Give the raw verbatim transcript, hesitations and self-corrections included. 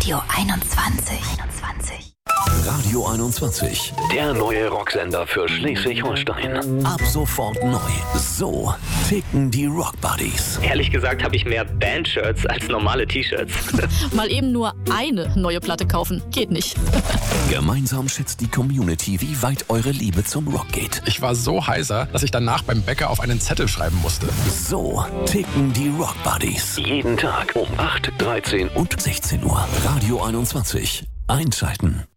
Radio einundzwanzig. Radio einundzwanzig, der neue Rocksender für Schleswig-Holstein. Ab sofort neu. So ticken die Rock Buddies. Ehrlich gesagt habe ich mehr Band-Shirts als normale T-Shirts. Mal eben nur eine neue Platte kaufen, geht nicht. Gemeinsam schätzt die Community, wie weit eure Liebe zum Rock geht. Ich war so heiser, dass ich danach beim Bäcker auf einen Zettel schreiben musste. So ticken die Rock Buddies. Jeden Tag um acht, dreizehn und sechzehn Uhr. Radio einundzwanzig. Einschalten.